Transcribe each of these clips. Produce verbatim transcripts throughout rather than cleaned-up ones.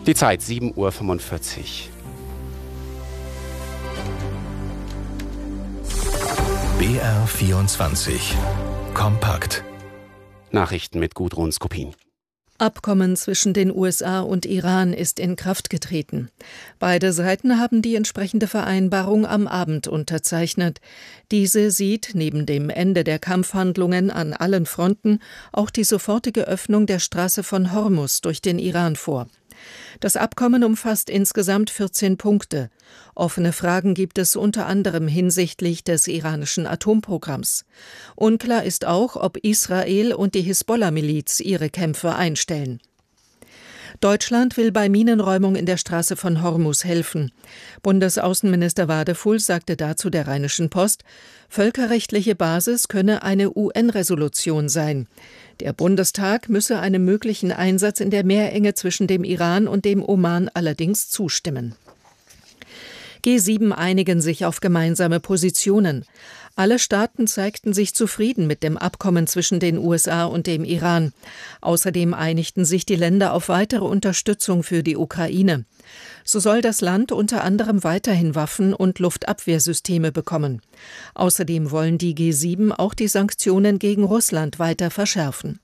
Die Zeit sieben Uhr fünfundvierzig. B R vierundzwanzig. Kompakt. Nachrichten mit Gudrun Skopin. Abkommen zwischen den U S A und Iran ist in Kraft getreten. Beide Seiten haben die entsprechende Vereinbarung am Abend unterzeichnet. Diese sieht neben dem Ende der Kampfhandlungen an allen Fronten auch die sofortige Öffnung der Straße von Hormuz durch den Iran vor. Das Abkommen umfasst insgesamt vierzehn Punkte. Offene Fragen gibt es unter anderem hinsichtlich des iranischen Atomprogramms. Unklar ist auch, ob Israel und die Hisbollah-Miliz ihre Kämpfe einstellen. Deutschland will bei Minenräumung in der Straße von Hormuz helfen. Bundesaußenminister Wadefuhl sagte dazu der Rheinischen Post, völkerrechtliche Basis könne eine U N-Resolution sein. Der Bundestag müsse einem möglichen Einsatz in der Meerenge zwischen dem Iran und dem Oman allerdings zustimmen. G sieben einigen sich auf gemeinsame Positionen. Alle Staaten zeigten sich zufrieden mit dem Abkommen zwischen den U S A und dem Iran. Außerdem einigten sich die Länder auf weitere Unterstützung für die Ukraine. So soll das Land unter anderem weiterhin Waffen und Luftabwehrsysteme bekommen. Außerdem wollen die G sieben auch die Sanktionen gegen Russland weiter verschärfen.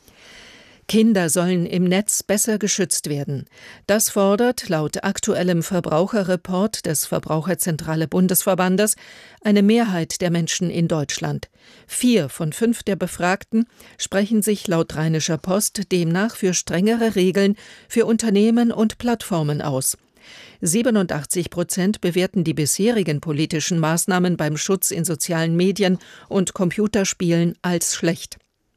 Kinder sollen im Netz besser geschützt werden. Das fordert laut aktuellem Verbraucherreport des Verbraucherzentrale Bundesverbandes eine Mehrheit der Menschen in Deutschland. Vier von fünf der Befragten sprechen sich laut Rheinischer Post demnach für strengere Regeln für Unternehmen und Plattformen aus. siebenundachtzig Prozent bewerten die bisherigen politischen Maßnahmen beim Schutz in sozialen Medien und Computerspielen als schlecht.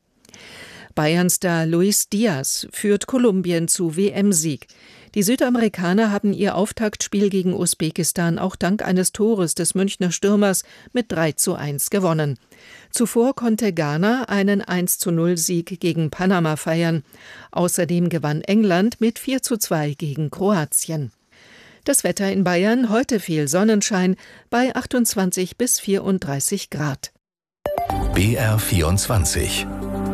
Bayern-Star Luis Diaz führt Kolumbien zu W M-Sieg. Die Südamerikaner haben ihr Auftaktspiel gegen Usbekistan auch dank eines Tores des Münchner Stürmers mit drei zu eins gewonnen. Zuvor konnte Ghana einen eins zu null Sieg gegen Panama feiern. Außerdem gewann England mit vier zu zwei gegen Kroatien. Das Wetter in Bayern, heute viel Sonnenschein bei achtundzwanzig bis vierunddreißig Grad. B R vierundzwanzig.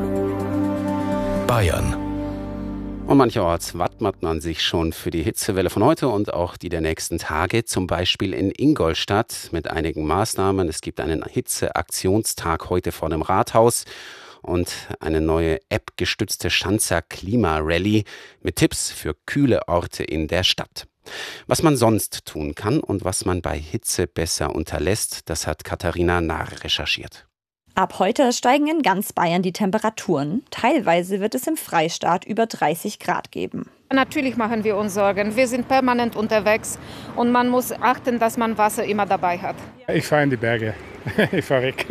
Bayern. Und mancherorts wappnet man sich schon für die Hitzewelle von heute und auch die der nächsten Tage, zum Beispiel in Ingolstadt mit einigen Maßnahmen. Es gibt einen Hitzeaktionstag heute vor dem Rathaus und eine neue App-gestützte Schanzer Klimarally mit Tipps für kühle Orte in der Stadt. Was man sonst tun kann und was man bei Hitze besser unterlässt, das hat Katharina Nahr recherchiert. Ab heute steigen in ganz Bayern die Temperaturen. Teilweise wird es im Freistaat über dreißig Grad geben. Natürlich machen wir uns Sorgen. Wir sind permanent unterwegs und man muss achten, dass man Wasser immer dabei hat. Ich fahre in die Berge. Ich fahre weg.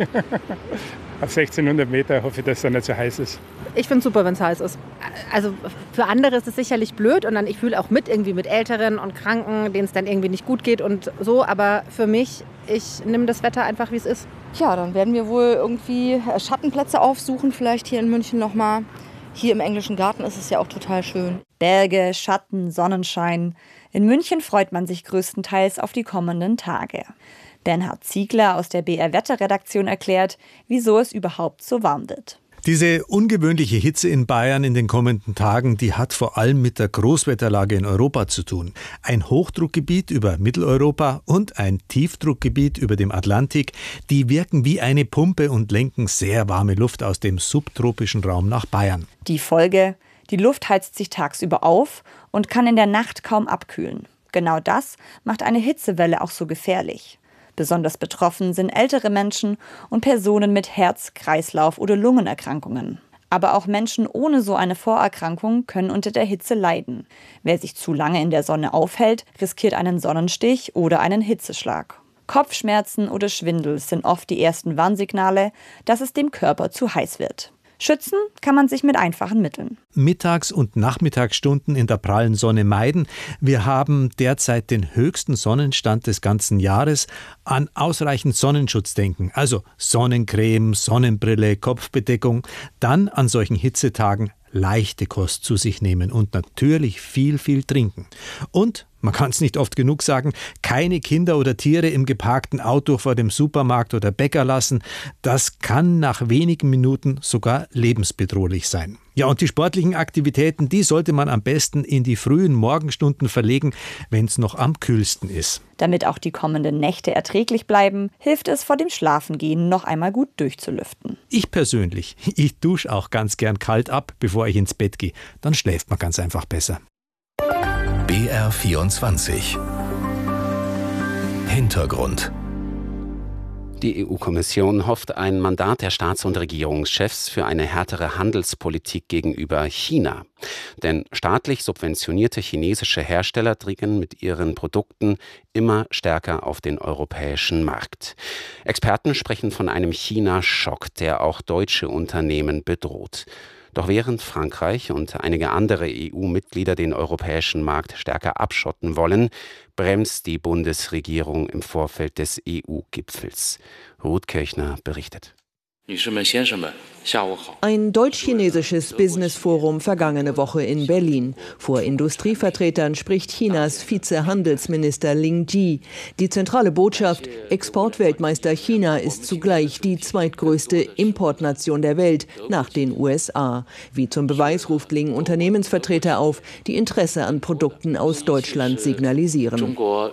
Auf sechzehnhundert Meter hoffe ich, dass es nicht so heiß ist. Ich finde es super, wenn es heiß ist. Also für andere ist es sicherlich blöd und dann ich fühle auch mit irgendwie mit Älteren und Kranken, denen es dann irgendwie nicht gut geht und so. Aber für mich, ich nehme das Wetter einfach, wie es ist. Ja, dann werden wir wohl irgendwie Schattenplätze aufsuchen, vielleicht hier in München nochmal. Hier im Englischen Garten ist es ja auch total schön. Berge, Schatten, Sonnenschein. In München freut man sich größtenteils auf die kommenden Tage. Bernhard Ziegler aus der B R-Wetterredaktion erklärt, wieso es überhaupt so warm wird. Diese ungewöhnliche Hitze in Bayern in den kommenden Tagen, die hat vor allem mit der Großwetterlage in Europa zu tun. Ein Hochdruckgebiet über Mitteleuropa und ein Tiefdruckgebiet über dem Atlantik, die wirken wie eine Pumpe und lenken sehr warme Luft aus dem subtropischen Raum nach Bayern. Die Folge: Die Luft heizt sich tagsüber auf und kann in der Nacht kaum abkühlen. Genau das macht eine Hitzewelle auch so gefährlich. Besonders betroffen sind ältere Menschen und Personen mit Herz-, Kreislauf- oder Lungenerkrankungen. Aber auch Menschen ohne so eine Vorerkrankung können unter der Hitze leiden. Wer sich zu lange in der Sonne aufhält, riskiert einen Sonnenstich oder einen Hitzeschlag. Kopfschmerzen oder Schwindel sind oft die ersten Warnsignale, dass es dem Körper zu heiß wird. Schützen kann man sich mit einfachen Mitteln. Mittags- und Nachmittagsstunden in der prallen Sonne meiden. Wir haben derzeit den höchsten Sonnenstand des ganzen Jahres. An ausreichend Sonnenschutz denken, also Sonnencreme, Sonnenbrille, Kopfbedeckung. Dann an solchen Hitzetagen leichte Kost zu sich nehmen und natürlich viel, viel trinken. Und Man kann es nicht oft genug sagen, keine Kinder oder Tiere im geparkten Auto vor dem Supermarkt oder Bäcker lassen. Das kann nach wenigen Minuten sogar lebensbedrohlich sein. Ja, und die sportlichen Aktivitäten, die sollte man am besten in die frühen Morgenstunden verlegen, wenn es noch am kühlsten ist. Damit auch die kommenden Nächte erträglich bleiben, hilft es vor dem Schlafengehen noch einmal gut durchzulüften. Ich persönlich, ich dusche auch ganz gern kalt ab, bevor ich ins Bett gehe. Dann schläft man ganz einfach besser. B R vierundzwanzig Hintergrund. Die E U-Kommission hofft, ein Mandat der Staats- und Regierungschefs für eine härtere Handelspolitik gegenüber China. Denn staatlich subventionierte chinesische Hersteller dringen mit ihren Produkten immer stärker auf den europäischen Markt. Experten sprechen von einem China-Schock, der auch deutsche Unternehmen bedroht. Doch während Frankreich und einige andere E U-Mitglieder den europäischen Markt stärker abschotten wollen, bremst die Bundesregierung im Vorfeld des E U-Gipfels. Ruth Kirchner berichtet. Ein deutsch-chinesisches Business-Forum vergangene Woche in Berlin. Vor Industrievertretern spricht Chinas Vizehandelsminister Ling Ji. Die zentrale Botschaft: Exportweltmeister China ist zugleich die zweitgrößte Importnation der Welt nach den U S A. Wie zum Beweis ruft Ling Unternehmensvertreter auf, die Interesse an Produkten aus Deutschland signalisieren.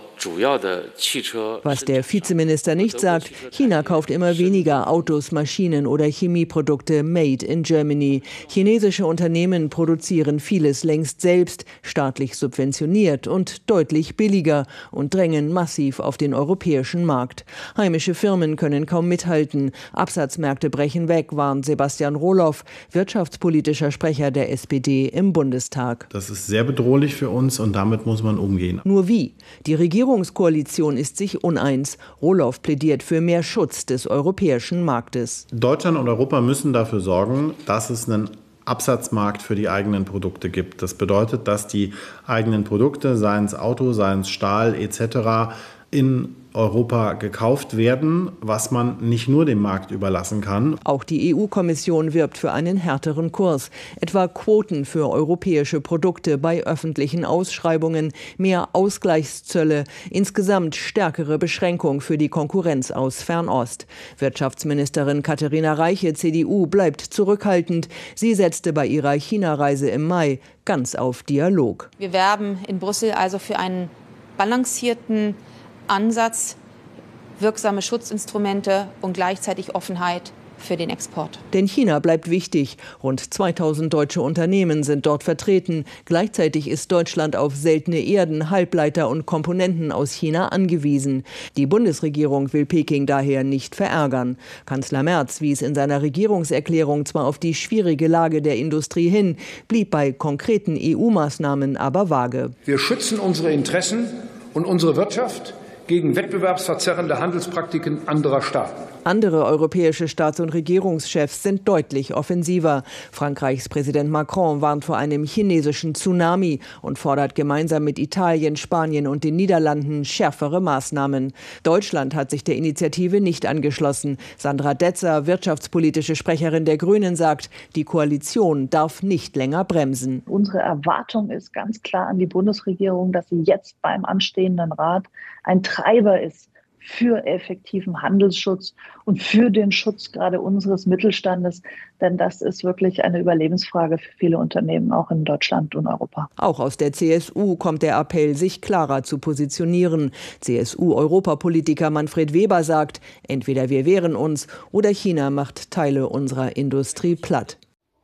Was der Vizeminister nicht sagt: China kauft immer weniger Autos, Maschinen oder Chemieprodukte made in Germany. Chinesische Unternehmen produzieren vieles längst selbst, staatlich subventioniert und deutlich billiger und drängen massiv auf den europäischen Markt. Heimische Firmen können kaum mithalten. Absatzmärkte brechen weg, warnt Sebastian Rohloff, wirtschaftspolitischer Sprecher der S P D im Bundestag. Das ist sehr bedrohlich für uns und damit muss man umgehen. Nur wie? Die Regierungskoalition ist sich uneins. Rohloff plädiert für mehr Schutz des europäischen Marktes. Deutschland und Europa müssen dafür sorgen, dass es einen Absatzmarkt für die eigenen Produkte gibt. Das bedeutet, dass die eigenen Produkte, seien es Auto, seien es Stahl et cetera, in Europa gekauft werden, was man nicht nur dem Markt überlassen kann. Auch die E U-Kommission wirbt für einen härteren Kurs. Etwa Quoten für europäische Produkte bei öffentlichen Ausschreibungen, mehr Ausgleichszölle, insgesamt stärkere Beschränkung für die Konkurrenz aus Fernost. Wirtschaftsministerin Katharina Reiche, C D U, bleibt zurückhaltend. Sie setzte bei ihrer China-Reise im Mai ganz auf Dialog. Wir werben in Brüssel also für einen balancierten Ansatz, wirksame Schutzinstrumente und gleichzeitig Offenheit für den Export. Denn China bleibt wichtig. Rund zweitausend deutsche Unternehmen sind dort vertreten. Gleichzeitig ist Deutschland auf seltene Erden, Halbleiter und Komponenten aus China angewiesen. Die Bundesregierung will Peking daher nicht verärgern. Kanzler Merz wies in seiner Regierungserklärung zwar auf die schwierige Lage der Industrie hin, blieb bei konkreten E U-Maßnahmen aber vage. Wir schützen unsere Interessen und unsere Wirtschaft gegen wettbewerbsverzerrende Handelspraktiken anderer Staaten. Andere europäische Staats- und Regierungschefs sind deutlich offensiver. Frankreichs Präsident Macron warnt vor einem chinesischen Tsunami und fordert gemeinsam mit Italien, Spanien und den Niederlanden schärfere Maßnahmen. Deutschland hat sich der Initiative nicht angeschlossen. Sandra Detzer, wirtschaftspolitische Sprecherin der Grünen, sagt, die Koalition darf nicht länger bremsen. Unsere Erwartung ist ganz klar an die Bundesregierung, dass sie jetzt beim anstehenden Rat ein Treiber ist für effektiven Handelsschutz und für den Schutz gerade unseres Mittelstandes. Denn das ist wirklich eine Überlebensfrage für viele Unternehmen, auch in Deutschland und Europa. Auch aus der C S U kommt der Appell, sich klarer zu positionieren. C S U-Europapolitiker Manfred Weber sagt, entweder wir wehren uns oder China macht Teile unserer Industrie platt.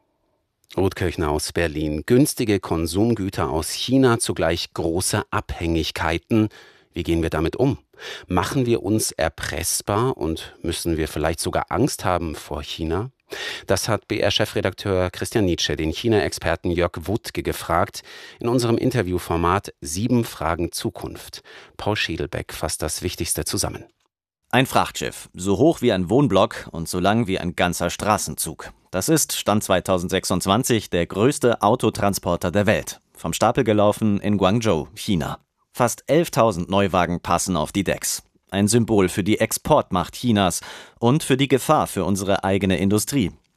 Ruth Kirchner aus Berlin. Günstige Konsumgüter aus China, zugleich große Abhängigkeiten. Wie gehen wir damit um? Machen wir uns erpressbar und müssen wir vielleicht sogar Angst haben vor China? Das hat B R-Chefredakteur Christian Nitsche den China-Experten Jörg Wuttke gefragt in unserem Interviewformat Sieben Fragen Zukunft. Paul Schiedelbeck fasst das Wichtigste zusammen. Ein Frachtschiff, so hoch wie ein Wohnblock und so lang wie ein ganzer Straßenzug. Das ist, Stand zweitausendsechsundzwanzig, der größte Autotransporter der Welt. Vom Stapel gelaufen in Guangzhou, China. Fast elftausend Neuwagen passen auf die Decks. Ein Symbol für die Exportmacht Chinas und für die Gefahr für unsere eigene Industrie.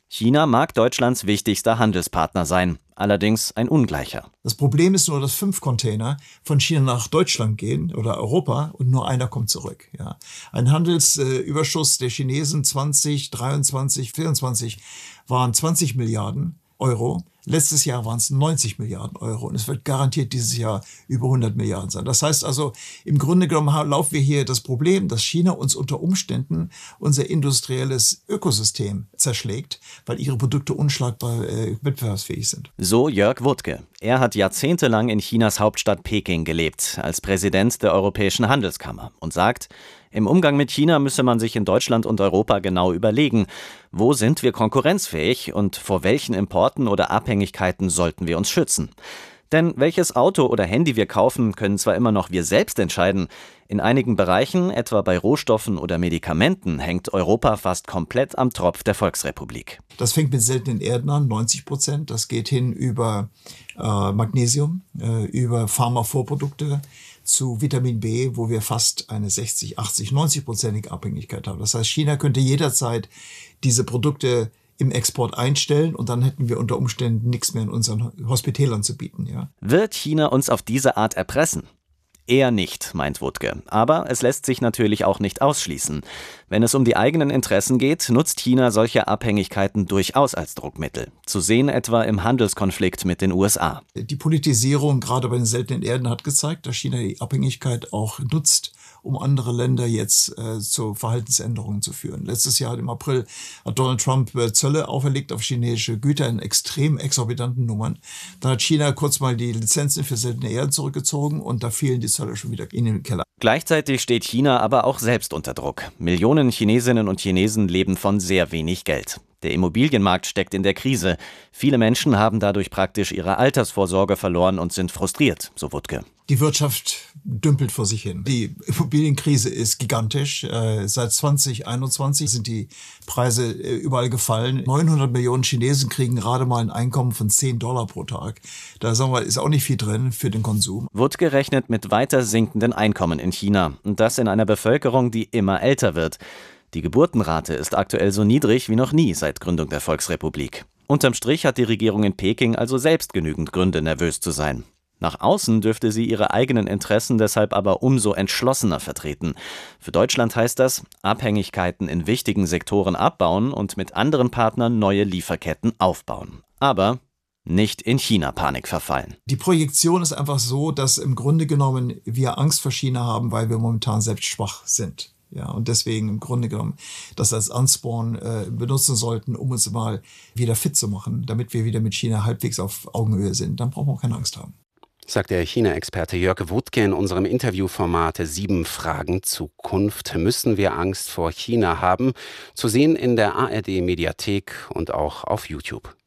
China mag Deutschlands wichtigster Handelspartner sein, allerdings ein ungleicher. Das Problem ist nur, dass fünf Container von China nach Deutschland gehen oder Europa und nur einer kommt zurück. Ja. Ein Handelsüberschuss der Chinesen zwanzig dreiundzwanzig, vierundzwanzig waren zwanzig Milliarden Euro. Letztes Jahr waren es neunzig Milliarden Euro und es wird garantiert dieses Jahr über hundert Milliarden sein. Das heißt also, im Grunde genommen laufen wir hier das Problem, dass China uns unter Umständen unser industrielles Ökosystem zerschlägt, weil ihre Produkte unschlagbar äh, wettbewerbsfähig sind. So Jörg Wuttke. Er hat jahrzehntelang in Chinas Hauptstadt Peking gelebt, als Präsident der Europäischen Handelskammer und sagt, im Umgang mit China müsse man sich in Deutschland und Europa genau überlegen, wo sind wir konkurrenzfähig und vor welchen Importen oder Abhängigkeiten sollten wir uns schützen. Denn welches Auto oder Handy wir kaufen, können zwar immer noch wir selbst entscheiden. In einigen Bereichen, etwa bei Rohstoffen oder Medikamenten, hängt Europa fast komplett am Tropf der Volksrepublik. Das fängt mit seltenen Erden an, neunzig Prozent. Das geht hin über äh, Magnesium, äh, über Pharmavorprodukte zu Vitamin B, wo wir fast eine sechzig, achtzig, neunzig-prozentige Abhängigkeit haben. Das heißt, China könnte jederzeit diese Produkte im Export einstellen und dann hätten wir unter Umständen nichts mehr in unseren Hospitälern zu bieten. Ja. Wird China uns auf diese Art erpressen? Eher nicht, meint Wuttke. Aber es lässt sich natürlich auch nicht ausschließen. Wenn es um die eigenen Interessen geht, nutzt China solche Abhängigkeiten durchaus als Druckmittel. Zu sehen etwa im Handelskonflikt mit den U S A. Die Politisierung gerade bei den seltenen Erden hat gezeigt, dass China die Abhängigkeit auch nutzt, um andere Länder jetzt äh, zu Verhaltensänderungen zu führen. Letztes Jahr im April hat Donald Trump äh, Zölle auferlegt auf chinesische Güter in extrem exorbitanten Nummern. Dann hat China kurz mal die Lizenzen für seltene Erden zurückgezogen und da fielen die Zölle schon wieder in den Keller. Gleichzeitig steht China aber auch selbst unter Druck. Millionen Chinesinnen und Chinesen leben von sehr wenig Geld. Der Immobilienmarkt steckt in der Krise. Viele Menschen haben dadurch praktisch ihre Altersvorsorge verloren und sind frustriert, so Wuttke. Die Wirtschaft dümpelt vor sich hin. Die Immobilienkrise ist gigantisch. Äh, seit zwanzig einundzwanzig sind die Preise äh, überall gefallen. neunhundert Millionen Chinesen kriegen gerade mal ein Einkommen von zehn Dollar pro Tag. Da sagen wir, ist auch nicht viel drin für den Konsum. Wuttke rechnet mit weiter sinkenden Einkommen in China. Und das in einer Bevölkerung, die immer älter wird. Die Geburtenrate ist aktuell so niedrig wie noch nie seit Gründung der Volksrepublik. Unterm Strich hat die Regierung in Peking also selbst genügend Gründe, nervös zu sein. Nach außen dürfte sie ihre eigenen Interessen deshalb aber umso entschlossener vertreten. Für Deutschland heißt das, Abhängigkeiten in wichtigen Sektoren abbauen und mit anderen Partnern neue Lieferketten aufbauen. Aber nicht in China Panik verfallen. Die Projektion ist einfach so, dass im Grunde genommen wir Angst vor China haben, weil wir momentan selbst schwach sind. Ja, und deswegen im Grunde genommen das als Ansporn äh, benutzen sollten, um uns mal wieder fit zu machen, damit wir wieder mit China halbwegs auf Augenhöhe sind. Dann brauchen wir auch keine Angst haben. Sagt der China-Experte Jörg Wuttke in unserem Interviewformat Sieben Fragen Zukunft. Müssen wir Angst vor China haben? Zu sehen in der A R D-Mediathek und auch auf YouTube.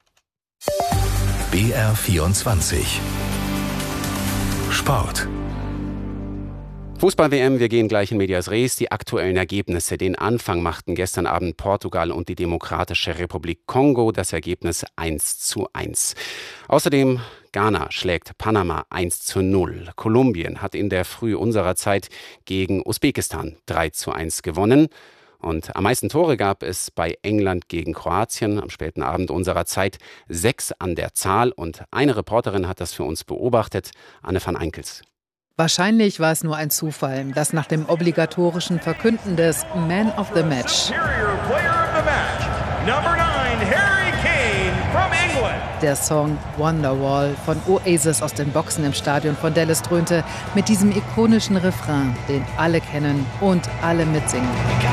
B R vierundzwanzig Sport. Fußball-W M, wir gehen gleich in medias res. Die aktuellen Ergebnisse. Den Anfang machten gestern Abend Portugal und die Demokratische Republik Kongo. Das Ergebnis eins zu eins. Außerdem Ghana schlägt Panama eins zu null. Kolumbien hat in der Früh unserer Zeit gegen Usbekistan drei zu eins gewonnen. Und am meisten Tore gab es bei England gegen Kroatien am späten Abend unserer Zeit. Sechs an der Zahl. Und eine Reporterin hat das für uns beobachtet, Anne van Einkels. Wahrscheinlich war es nur ein Zufall, dass nach dem obligatorischen Verkünden des Man of the Match der Song Wonderwall von Oasis aus den Boxen im Stadion von Dallas dröhnte, mit diesem ikonischen Refrain, den alle kennen und alle mitsingen.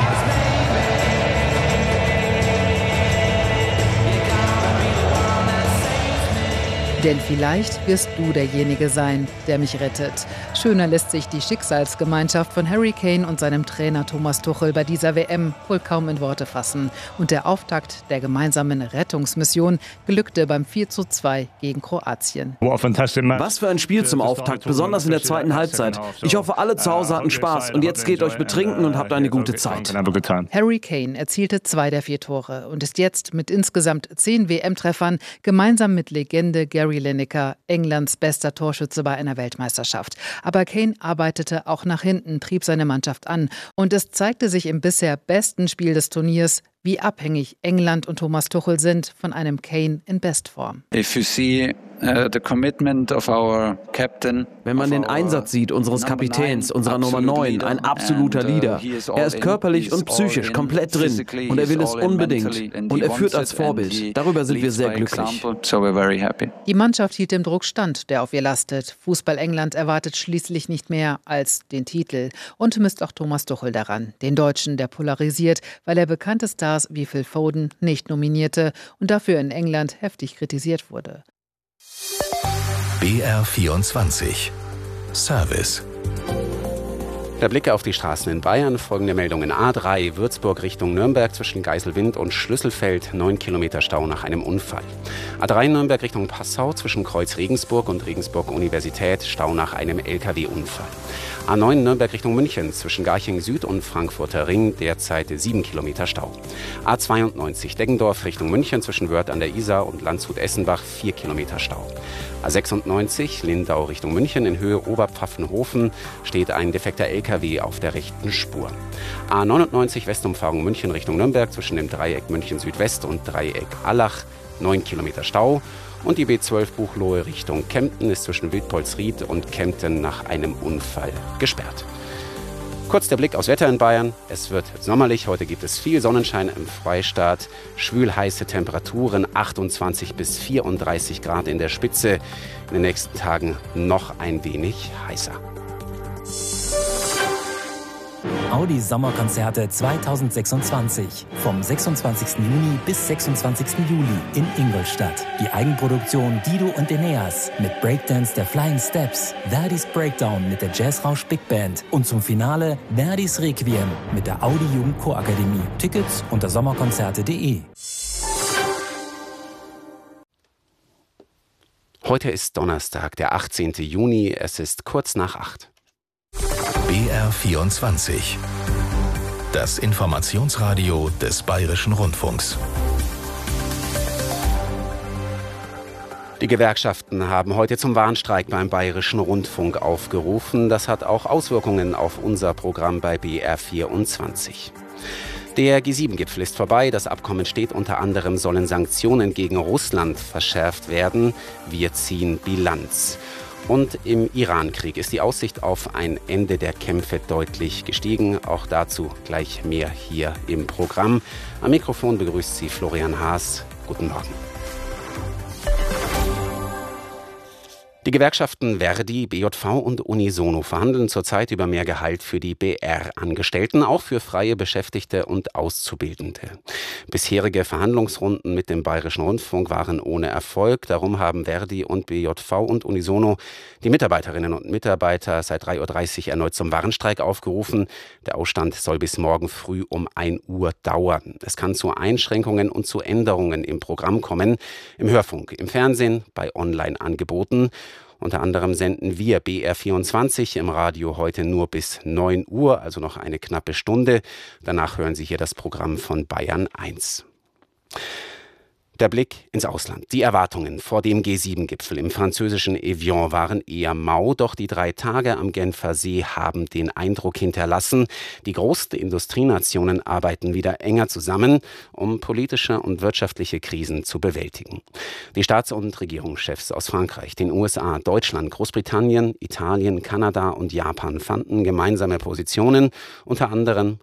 Denn vielleicht wirst du derjenige sein, der mich rettet. Schöner lässt sich die Schicksalsgemeinschaft von Harry Kane und seinem Trainer Thomas Tuchel bei dieser W M wohl kaum in Worte fassen. Und der Auftakt der gemeinsamen Rettungsmission glückte beim vier zu zwei gegen Kroatien. Was für ein Spiel zum Auftakt, besonders in der zweiten Halbzeit. Ich hoffe, alle zu Hause hatten Spaß und jetzt geht euch betrinken und habt eine gute Zeit. Harry Kane erzielte zwei der vier Tore und ist jetzt mit insgesamt zehn W M-Treffern gemeinsam mit Legende Gary Lineker Englands bester Torschütze bei einer Weltmeisterschaft. Aber Kane arbeitete auch nach hinten, trieb seine Mannschaft an. Und es zeigte sich im bisher besten Spiel des Turniers, wie abhängig England und Thomas Tuchel sind von einem Kane in Bestform. If you see uh, the commitment of our captain, wenn man den Einsatz sieht unseres Kapitäns, unserer Nummer neun, ein absoluter Leader. Er ist körperlich und psychisch komplett drin und er will es unbedingt. Und er führt als Vorbild. Darüber sind wir sehr glücklich. Die Mannschaft hielt dem Druck stand, der auf ihr lastet. Fußball England erwartet schließlich nicht mehr als den Titel und misst auch Thomas Tuchel daran, den Deutschen, der polarisiert, weil er bekannte Stars wie Phil Foden nicht nominierte und dafür in England heftig kritisiert wurde. B R vierundzwanzig Service. Der Blick auf die Straßen in Bayern. Folgende Meldungen. A drei Würzburg Richtung Nürnberg zwischen Geiselwind und Schlüsselfeld. neun Kilometer Stau nach einem Unfall. A drei Nürnberg Richtung Passau zwischen Kreuz Regensburg und Regensburg Universität. Stau nach einem L K W-Unfall. A neun Nürnberg Richtung München zwischen Garching Süd und Frankfurter Ring. Derzeit sieben Kilometer Stau. A zweiundneunzig Deggendorf Richtung München zwischen Wörth an der Isar und Landshut-Essenbach. vier Kilometer Stau. A sechsundneunzig Lindau Richtung München in Höhe Oberpfaffenhofen steht ein defekter L K W auf der rechten Spur. A neunundneunzig Westumfahrung München Richtung Nürnberg zwischen dem Dreieck München Südwest und Dreieck Allach. neun Kilometer Stau. Und die B zwölf Buchloe Richtung Kempten ist zwischen Wildpolsried und Kempten nach einem Unfall gesperrt. Kurz der Blick aufs Wetter in Bayern. Es wird sommerlich. Heute gibt es viel Sonnenschein im Freistaat. Schwülheiße Temperaturen, achtundzwanzig bis vierunddreißig Grad in der Spitze. In den nächsten Tagen noch ein wenig heißer. Audi Sommerkonzerte zweitausendsechsundzwanzig. Vom sechsundzwanzigsten Juni bis sechsundzwanzigsten Juli in Ingolstadt. Die Eigenproduktion Dido und Eneas mit Breakdance der Flying Steps, Verdis Breakdown mit der Jazzrausch Big Band und zum Finale Verdis Requiem mit der Audi Jugend Chorakademie. Tickets unter sommerkonzerte punkt de. Heute ist Donnerstag, der achtzehnten Juni. Es ist kurz nach acht. B R vierundzwanzig. Das Informationsradio des Bayerischen Rundfunks. Die Gewerkschaften haben heute zum Warnstreik beim Bayerischen Rundfunk aufgerufen. Das hat auch Auswirkungen auf unser Programm bei B R vierundzwanzig. Der G sieben Gipfel ist vorbei. Das Abkommen steht. Unter anderem sollen Sanktionen gegen Russland verschärft werden. Wir ziehen Bilanz. Und im Iran-Krieg ist die Aussicht auf ein Ende der Kämpfe deutlich gestiegen. Auch dazu gleich mehr hier im Programm. Am Mikrofon begrüßt Sie Florian Haas. Guten Morgen. Die Gewerkschaften Verdi, B J V und Unisono verhandeln zurzeit über mehr Gehalt für die B R-Angestellten, auch für freie Beschäftigte und Auszubildende. Bisherige Verhandlungsrunden mit dem Bayerischen Rundfunk waren ohne Erfolg. Darum haben Verdi und B J V und Unisono die Mitarbeiterinnen und Mitarbeiter seit drei Uhr dreißig erneut zum Warnstreik aufgerufen. Der Ausstand soll bis morgen früh um ein Uhr dauern. Es kann zu Einschränkungen und zu Änderungen im Programm kommen, im Hörfunk, im Fernsehen, bei Online-Angeboten. Unter anderem senden wir B R vierundzwanzig im Radio heute nur bis neun Uhr, also noch eine knappe Stunde. Danach hören Sie hier das Programm von Bayern eins. Der Blick ins Ausland. Die Erwartungen vor dem G sieben Gipfel im französischen Evian waren eher mau, doch die drei Tage am Genfer See haben den Eindruck hinterlassen, die großen Industrienationen arbeiten wieder enger zusammen, um politische und wirtschaftliche Krisen zu bewältigen. Die Staats- und Regierungschefs aus Frankreich, den U S A, Deutschland, Großbritannien, Italien, Kanada und Japan fanden gemeinsame Positionen, unter anderem